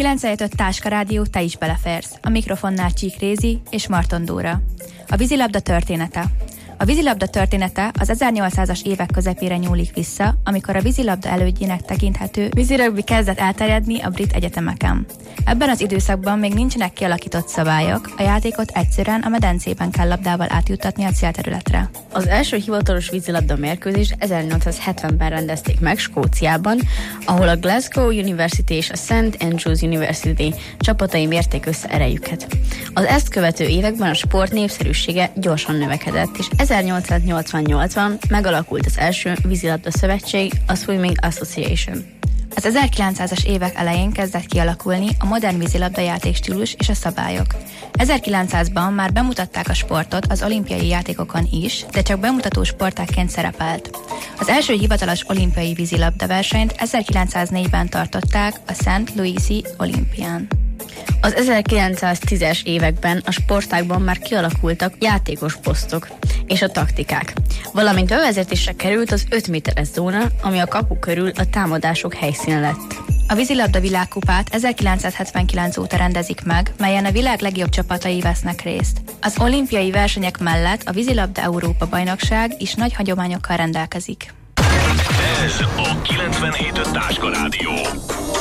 915 Táska Rádió, te is beleférsz. A mikrofonnál Csík Rézi és Marton Dóra. A vízilabda története. A vízilabda története az 1800-as évek közepére nyúlik vissza, amikor a vízilabda elődjének tekinthető vízirögbi kezdett elterjedni a brit egyetemeken. Ebben az időszakban még nincsenek kialakított szabályok, a játékot egyszerűen a medencében kell labdával átjuttatni a célterületre. Az első hivatalos vízilabda mérkőzést 1870-ben rendezték meg Skóciában, ahol a Glasgow University és a St. Andrews University csapatai mérték össze erejüket. Az ezt követő években a sport népszerűsége gyorsan növekedett, és 1888-ban megalakult az első vízilabda szövetség, a Swimming Association. Az 1900-as évek elején kezdett kialakulni a modern vízilabda játékstílus és a szabályok. 1900-ban már bemutatták a sportot az olimpiai játékokon is, de csak bemutató sportágként szerepelt. Az első hivatalos olimpiai vízilabda versenyt 1904-ben tartották a St. Louis-i olimpián. Az 1910-es években a sportágban már kialakultak játékos posztok és a taktikák, valamint bevezetésre került az 5 méteres zóna, ami a kapu körül a támadások helyszíne lett. A vízilabda világkupát 1979 óta rendezik meg, melyen a világ legjobb csapatai vesznek részt. Az olimpiai versenyek mellett a vízilabda Európa bajnokság is nagy hagyományokkal rendelkezik. Ez a 97.5 Táska Rádió.